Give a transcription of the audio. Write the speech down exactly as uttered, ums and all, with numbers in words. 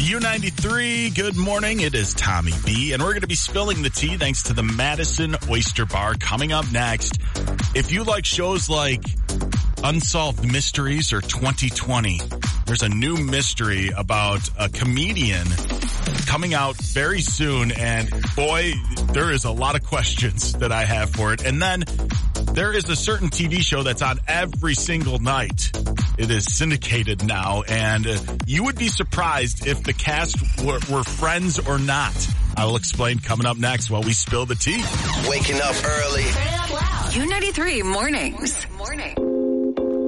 U ninety-three, good morning. It is Tommy B, and we're going to be spilling the tea thanks to the Madison Oyster Bar. Coming up next, if you like shows like Unsolved Mysteries or twenty twenty, there's a new mystery about a comedian coming out very soon, and boy, there is a lot of questions that I have for it. And then there is a certain T V show that's on every single night. It is syndicated now, and uh, you would be surprised if the cast were, were friends or not. I will explain coming up next while we spill the tea. Waking up early. U ninety-three mornings. Morning.